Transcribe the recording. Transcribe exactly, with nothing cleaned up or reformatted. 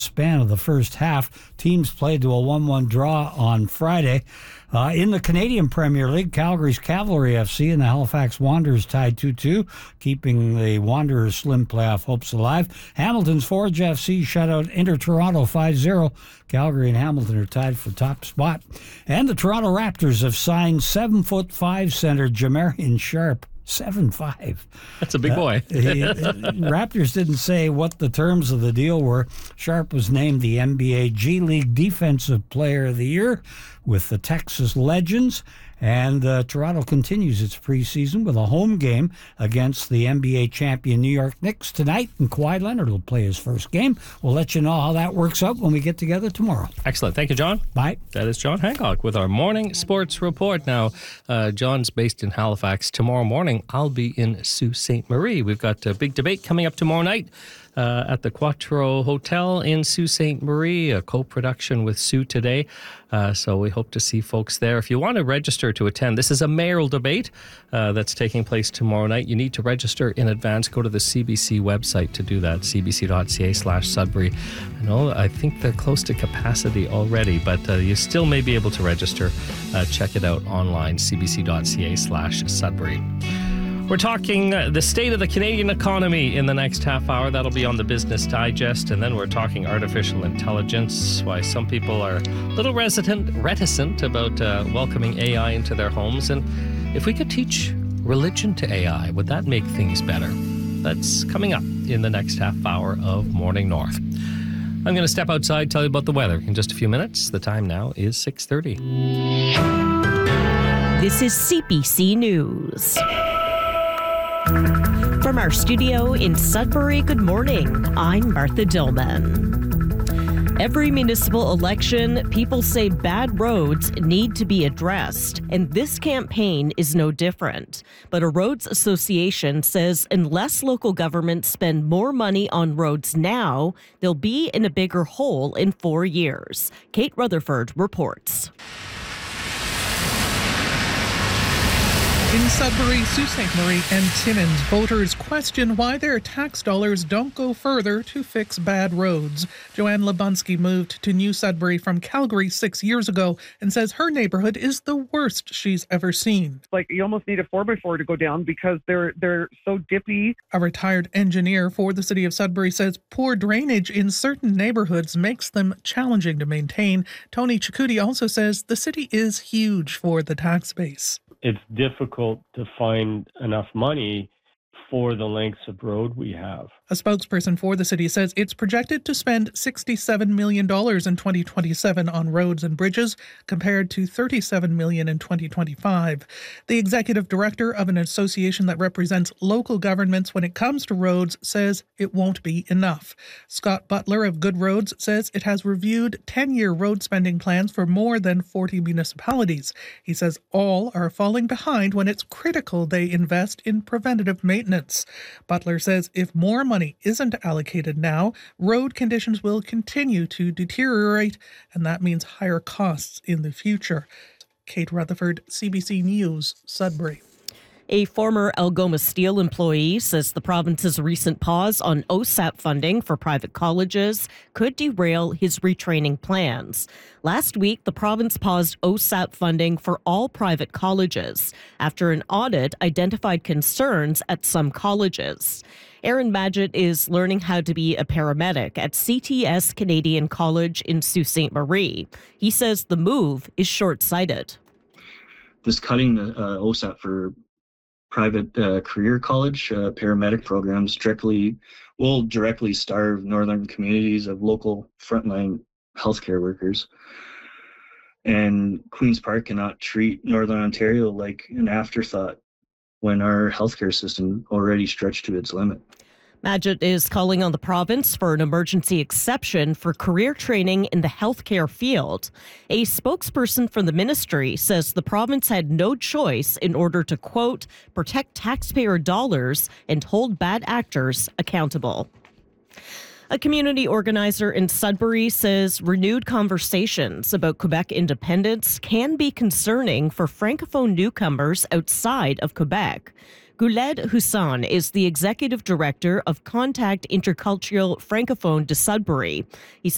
span of the first half. Teams played to a one one draw on Friday. Uh, in the Canadian Premier League, Calgary's Cavalry F C and the Halifax Wanderers tied two two, keeping the Wanderers' slim playoff hopes alive. Hamilton's Forge F C shut out Inter Toronto five zero. Calgary and Hamilton are tied for top spot. And the Toronto Raptors have signed seven foot five center Jamarian Sharp. seven five. That's a big boy. Uh, he, Raptors didn't say what the terms of the deal were. Sharp was named the N B A G League Defensive Player of the Year with the Texas Legends. And uh, Toronto continues its preseason with a home game against the N B A champion New York Knicks tonight, and Kawhi Leonard will play his first game. We'll let you know how that works out when we get together tomorrow. Excellent. Thank you, John. Bye. That is John Hancock with our morning sports report. Now, uh, John's based in Halifax. Tomorrow morning, I'll be in Sault Ste. Marie. We've got a big debate coming up tomorrow night. Uh, at the Quattro Hotel in Sault Ste. Marie, a co-production with Sault today. Uh, so we hope to see folks there. If you want to register to attend, this is a mayoral debate uh, that's taking place tomorrow night. You need to register in advance. Go to the C B C website to do that, cbc.ca slash Sudbury. I know, I think they're close to capacity already, but uh, you still may be able to register. Uh, check it out online, cbc.ca slash Sudbury. We're talking uh, the state of the Canadian economy in the next half hour. That'll be on the Business Digest. And then we're talking artificial intelligence, why some people are a little reticent, reticent about uh, welcoming A I into their homes. And if we could teach religion to A I, would that make things better? That's coming up in the next half hour of Morning North. I'm going to step outside, tell you about the weather in just a few minutes. The time now is six thirty. This is C B C News. From our studio in Sudbury, good morning. I'm Martha Dillman. Every municipal election, people say bad roads need to be addressed, and this campaign is no different. But a roads association says unless local governments spend more money on roads now, they'll be in a bigger hole in four years. Kate Rutherford reports. In Sudbury, Sault Ste. Marie and Timmins, voters question why their tax dollars don't go further to fix bad roads. Joanne Lebunski moved to New Sudbury from Calgary six years ago and says her neighborhood is the worst she's ever seen. Like, you almost need a four by four to go down because they're they're so dippy. A retired engineer for the city of Sudbury says poor drainage in certain neighborhoods makes them challenging to maintain. Tony Chikuti also says the city is huge for the tax base. It's difficult to find enough money for the lengths of road we have. A spokesperson for the city says it's projected to spend sixty-seven million dollars in twenty twenty-seven on roads and bridges, compared to thirty-seven million dollars in twenty twenty-five. The executive director of an association that represents local governments when it comes to roads says it won't be enough. Scott Butler of Good Roads says it has reviewed ten-year road spending plans for more than forty municipalities. He says all are falling behind when it's critical they invest in preventative maintenance. Butler says if more money isn't allocated now, road conditions will continue to deteriorate, and that means higher costs in the future. Kate Rutherford, C B C News, Sudbury. A former Algoma Steel employee says the province's recent pause on O S A P funding for private colleges could derail his retraining plans. Last week, the province paused O S A P funding for all private colleges after an audit identified concerns at some colleges. Aaron Madgett is learning how to be a paramedic at C T S Canadian College in Sault Ste. Marie. He says the move is short-sighted. This cutting the uh, O S A P for private uh, career college uh, paramedic programs directly will directly starve northern communities of local frontline healthcare workers. And Queen's Park cannot treat Northern Ontario like an afterthought when our healthcare system already stretched to its limit. Madgett is calling on the province for an emergency exception for career training in the healthcare field. A spokesperson from the ministry says the province had no choice in order to, quote, protect taxpayer dollars and hold bad actors accountable. A community organizer in Sudbury says renewed conversations about Quebec independence can be concerning for Francophone newcomers outside of Quebec. Guled Hussan is the executive director of Contact Intercultural Francophone de Sudbury. He says